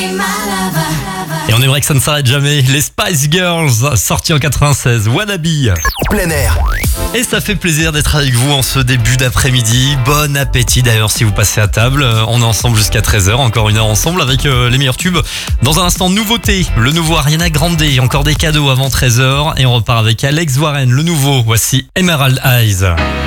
Et on aimerait que ça ne s'arrête jamais. Les Spice Girls, sortis en 96. Wannabe. Plein air. Et ça fait plaisir d'être avec vous en ce début d'après-midi. Bon appétit d'ailleurs si vous passez à table. On est ensemble jusqu'à 13h, encore une heure ensemble avec les meilleurs tubes. Dans un instant, nouveauté, le nouveau Ariana Grande. Encore des cadeaux avant 13h. Et on repart avec Alex Warren, le nouveau. Voici Emerald Eyes.